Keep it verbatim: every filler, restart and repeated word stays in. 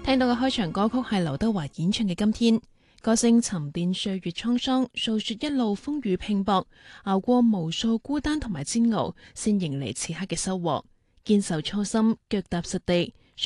聽到嘅開場歌曲係劉德華演唱嘅《今天》，歌聲沉澱歲月滄桑，訴說一路風雨拼搏，熬過無數孤單同埋煎熬，先迎嚟此刻嘅收穫。堅守初心，腳踏實地，